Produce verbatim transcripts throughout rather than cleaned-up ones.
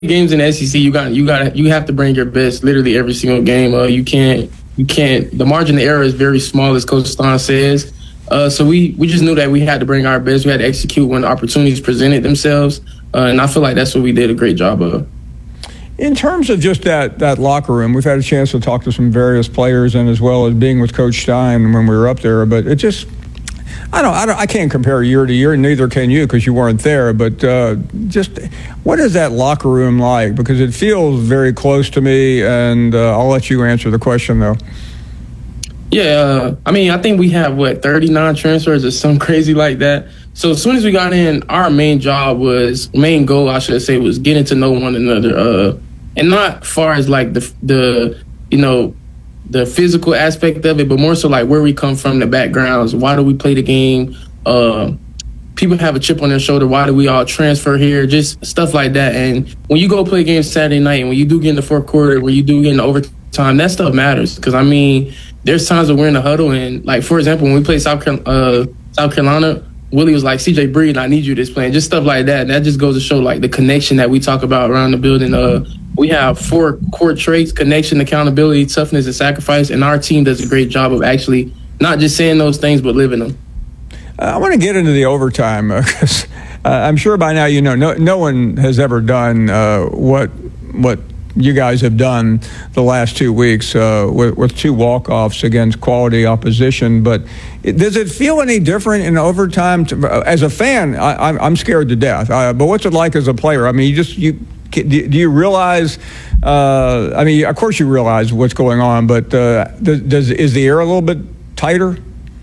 games in the S E C, you got you got you have to bring your best literally every single game. Uh, you can't you can't. The margin of error is very small, as Coach Stein says. Uh, so we we just knew that we had to bring our best. We had to execute when the opportunities presented themselves, uh, and I feel like that's what we did a great job of. In terms of just that, that locker room, we've had a chance to talk to some various players, and as well as being with Coach Stein when we were up there. But it just, I don't, I don't, I can't compare year to year, and neither can you because you weren't there. But uh, just, what is that locker room like? Because it feels very close to me, and uh, I'll let you answer the question though. Yeah, uh, I mean, I think we have what thirty-nine transfers or something crazy like that. So as soon as we got in, our main job was main goal, I should say, was getting to know one another. Uh, And not far as like the the you know the physical aspect of it, but more so like where we come from, the backgrounds. Why do we play the game? Uh, people have a chip on their shoulder. Why do we all transfer here? Just stuff like that. And when you go play games Saturday night, and when you do get in the fourth quarter, when you do get in the overtime, that stuff matters. Because I mean, there's times that we're in the huddle, and like for example, when we played South Carolina, uh, South Carolina. Willie was like, C J Breeden, I need you this playing, just stuff like that. And that just goes to show like the connection that we talk about around the building. Uh, we have four core traits: connection, accountability, toughness, and sacrifice. And our team does a great job of actually not just saying those things, but living them. Uh, I want to get into the overtime because uh, uh, I'm sure by now you know no no one has ever done uh, what what you guys have done the last two weeks uh, with, with two walk-offs against quality opposition. But it, does it feel any different in overtime? To, as a fan, I, I'm, I'm scared to death. Uh, but what's it like as a player? I mean, you just you do you realize? Uh, I mean, of course you realize what's going on, but uh, does, does is the air a little bit tighter?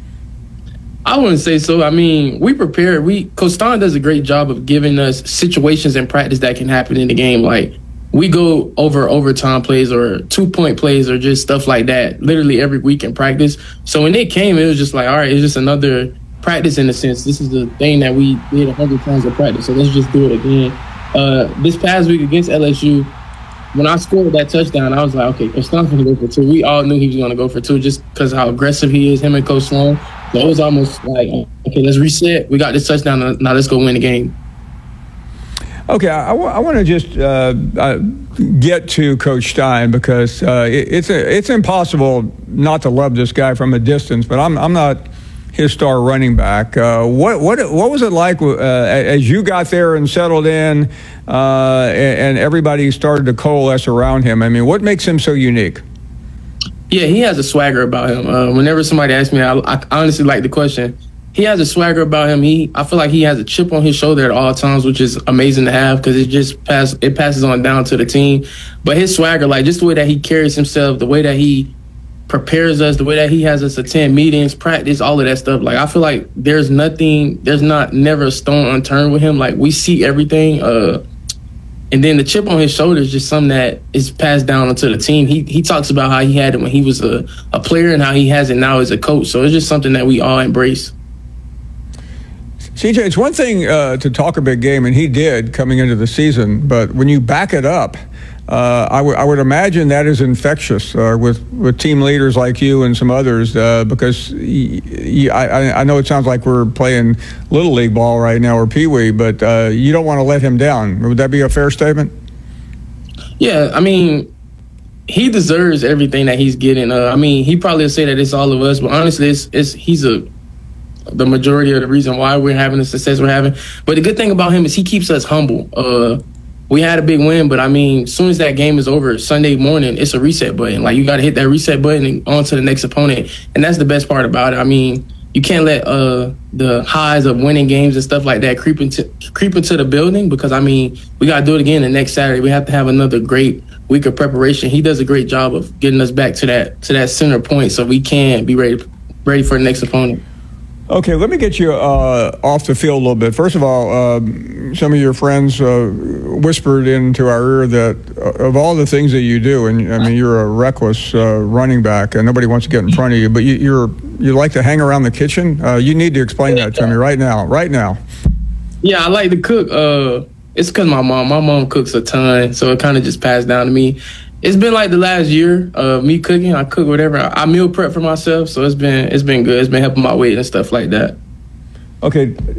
I wouldn't say so. I mean, we prepare. We Coach Stein does a great job of giving us situations in practice that can happen in the game, like. We go over overtime plays or two-point plays or just stuff like that literally every week in practice. So when they came, it was just like, all right, it's just another practice in a sense. This is the thing that we did a hundred times in practice, so let's just do it again. Uh, this past week against L S U, when I scored that touchdown, I was like, okay, Coach Sloan's going to go for two. We all knew he was going to go for two just because how aggressive he is, him and Coach Sloan. So it was almost like, okay, let's reset. We got this touchdown. Now let's go win the game. Okay, I, w- I want to just uh, uh, get to Coach Stein because uh, it, it's a, it's impossible not to love this guy from a distance. But I'm I'm not his star running back. Uh, what what what was it like uh, as you got there and settled in, uh, and, and everybody started to coalesce around him? I mean, what makes him so unique? Yeah, he has a swagger about him. Uh, whenever somebody asks me, I, I honestly like the question. He has a swagger about him. He, I feel like he has a chip on his shoulder at all times, which is amazing to have because it just pass, it passes on down to the team. But his swagger, like just the way that he carries himself, the way that he prepares us, the way that he has us attend meetings, practice, all of that stuff. Like I feel like there's nothing, there's not never a stone unturned with him. Like we see everything. Uh, and then the chip on his shoulder is just something that is passed down onto the team. He he talks about how he had it when he was a, a player and how he has it now as a coach. So it's just something that we all embrace. C J, it's one thing uh, to talk a big game, and he did coming into the season, but when you back it up, uh, I, w- I would imagine that is infectious uh, with, with team leaders like you and some others uh, because y- y- I, I know it sounds like we're playing Little League ball right now or Pee Wee, but uh, you don't want to let him down. Would that be a fair statement? Yeah, I mean, he deserves everything that he's getting. Uh, I mean, he probably will say that it's all of us, but honestly, it's, it's he's a the majority of the reason why we're having the success we're having. But the good thing about him is he keeps us humble. Uh, we had a big win, but I mean, as soon as that game is over Sunday morning, it's a reset button. Like you got to hit that reset button and on to the next opponent. And that's the best part about it. I mean, you can't let uh, the highs of winning games and stuff like that creep into, creep into the building because, I mean, we got to do it again the next Saturday. We have to have another great week of preparation. He does a great job of getting us back to that to that center point so we can be ready ready for the next opponent. Okay, let me get you uh, off the field a little bit. First of all, uh, some of your friends uh, whispered into our ear that uh, of all the things that you do, and I mean, you're a reckless uh, running back, and nobody wants to get in front of you, but you, you're you like to hang around the kitchen. Uh, you need to explain that to me right now, right now. Yeah, I like to cook. Uh, it's because my mom, my mom cooks a ton, so it kind of just passed down to me. It's been like the last year of me cooking. I cook whatever. I meal prep for myself, so it's been it's been good. It's been helping my weight and stuff like that. Okay,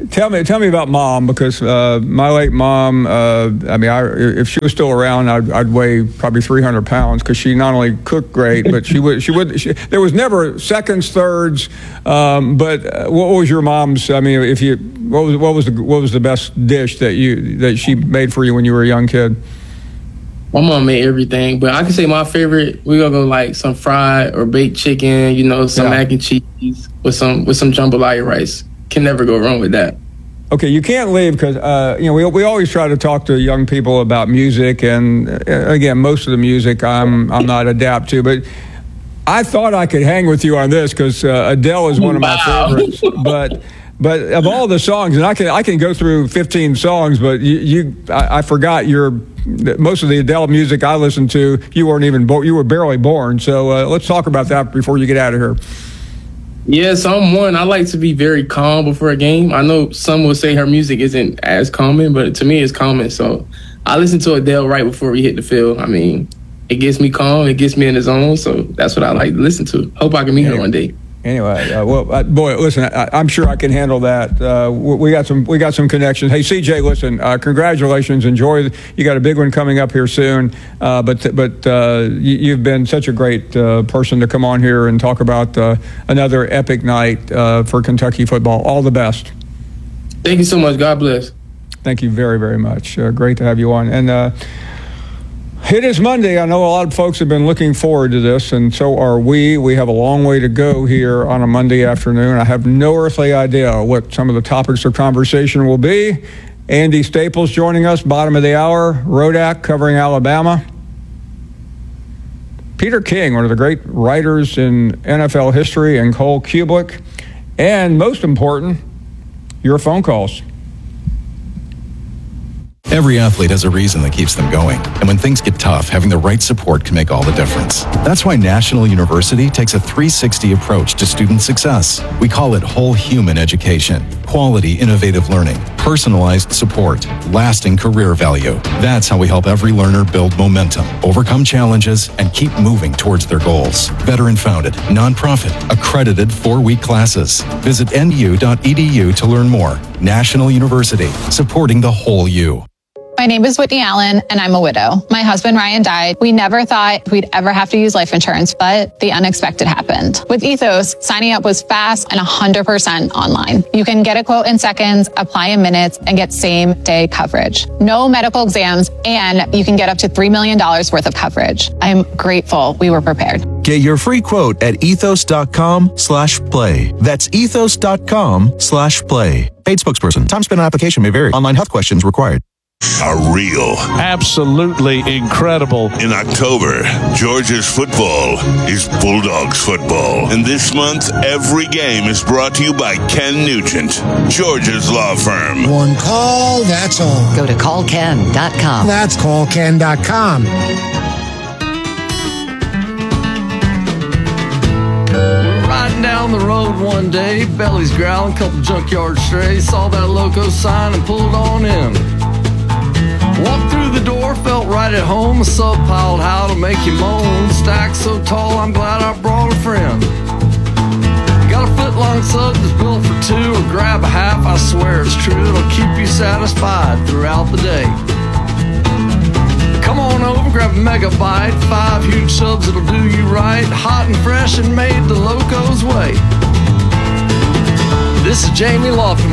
Tell me, tell me about Mom, because uh, my late mom. Uh, I mean, I, if she was still around, I'd, I'd weigh probably three hundred pounds, because she not only cooked great, but she would. She would. She, there was never seconds, thirds. Um, but uh, what was your mom's? I mean, if you, what was what was the what was the best dish that you that she made for you when you were a young kid? My mom made everything, but I can say my favorite, we're gonna go like some fried or baked chicken, you know, some yeah. mac and cheese with some with some jambalaya rice. Can never go wrong with that. Okay, you can't leave, because uh, you know we we always try to talk to young people about music, and uh, again, most of the music I'm I'm not adapt to, but I thought I could hang with you on this, because uh, Adele is one of my wow. favorites, but. But of all the songs, and I can I can go through fifteen songs, but you, you I, I forgot your most of the Adele music I listened to. You weren't even bo- you were barely born. So uh, let's talk about that before you get out of here. Yeah, so I'm one. I like to be very calm before a game. I know some will say her music isn't as calming, but to me, it's calming. So I listen to Adele right before we hit the field. I mean, it gets me calm. It gets me in the zone. So that's what I like to listen to. Hope I can meet yeah. her one day. Anyway, uh, well, uh, boy, listen, I, I'm sure I can handle that. Uh, we got some, we got some connections. Hey, C J, listen, uh, congratulations. Enjoy. You got a big one coming up here soon. Uh, but, but uh, you, you've been such a great uh, person to come on here and talk about uh, another epic night uh, for Kentucky football. All the best. Thank you so much. God bless. Thank you very, very much. Uh, great to have you on. And uh, it is Monday. I know a lot of folks have been looking forward to this, and so are we. We have a long way to go here on a Monday afternoon. I have no earthly idea what some of the topics of conversation will be. Andy Staples joining us, bottom of the hour. Rodak covering Alabama. Peter King, one of the great writers in N F L history, and Cole Kublik. And most important, your phone calls. Every athlete has a reason that keeps them going. And when things get tough, having the right support can make all the difference. That's why National University takes a three sixty approach to student success. We call it whole human education. Quality, innovative learning, personalized support, lasting career value. That's how we help every learner build momentum, overcome challenges, and keep moving towards their goals. Veteran-founded, nonprofit, accredited four-week classes. Visit N U dot E D U to learn more. National University, supporting the whole you. My name is Whitney Allen, and I'm a widow. My husband, Ryan, died. We never thought we'd ever have to use life insurance, but the unexpected happened. With Ethos, signing up was fast and one hundred percent online. You can get a quote in seconds, apply in minutes, and get same-day coverage. No medical exams, and you can get up to three million dollars worth of coverage. I'm grateful we were prepared. Get your free quote at ethos.com slash play. That's ethos.com slash play. Paid spokesperson. Time spent on application may vary. Online health questions required. Are real. Absolutely incredible. In October, Georgia's football is Bulldogs football. And this month, every game is brought to you by Ken Nugent, Georgia's law firm. One call, that's all. Go to call ken dot com. That's call ken dot com. Riding down the road one day, bellies growling, couple junkyard strays, saw that loco sign and pulled on in. Walked through the door, felt right at home. A sub piled how to make you moan. Stack so tall, I'm glad I brought a friend. Got a foot long sub that's built for two, or grab a half, I swear it's true. It'll keep you satisfied throughout the day. Come on over, grab a megabyte. Five huge subs that'll do you right. Hot and fresh and made the loco's way. This is Jamie Lofton.